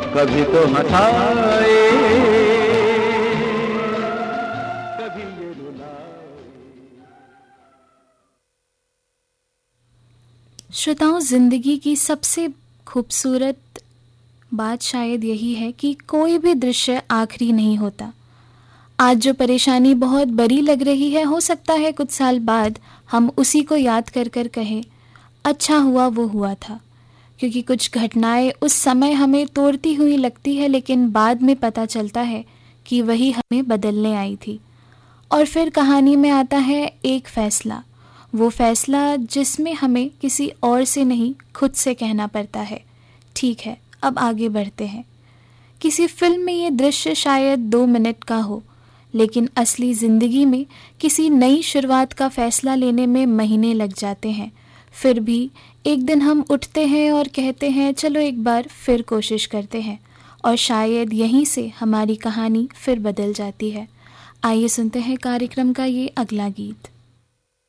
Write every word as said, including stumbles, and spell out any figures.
कभी तो हंसाए, कभी ये रुलाए। श्रोताओं, जिंदगी की सबसे खूबसूरत बात शायद यही है कि कोई भी दृश्य आखिरी नहीं होता। आज जो परेशानी बहुत बड़ी लग रही है, हो सकता है कुछ साल बाद हम उसी को याद कर कर कहें, अच्छा हुआ वो हुआ था। क्योंकि कुछ घटनाएं उस समय हमें तोड़ती हुई लगती है, लेकिन बाद में पता चलता है कि वही हमें बदलने आई थी। और फिर कहानी में आता है एक फैसला, वो फैसला जिसमें हमें किसी और से नहीं, खुद से कहना पड़ता है, ठीक है अब आगे बढ़ते हैं। किसी फिल्म में ये दृश्य शायद दो मिनट का हो, लेकिन असली ज़िंदगी में किसी नई शुरुआत का फ़ैसला लेने में महीने लग जाते हैं। फिर भी एक दिन हम उठते हैं और कहते हैं चलो एक बार फिर कोशिश करते हैं, और शायद यहीं से हमारी कहानी फिर बदल जाती है। आइए सुनते हैं कार्यक्रम का ये अगला गीत।